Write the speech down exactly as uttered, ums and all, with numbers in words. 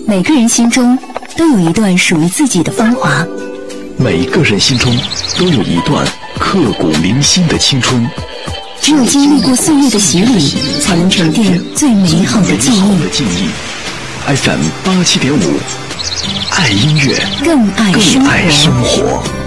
每个人心中都有一段属于自己的芳华， 每个人心中都有一段刻骨铭心的青春。 只有经历过岁月的洗礼，才能沉淀最美好的记忆。 F M 八七点五，爱音乐， 更爱生活。 更爱生活。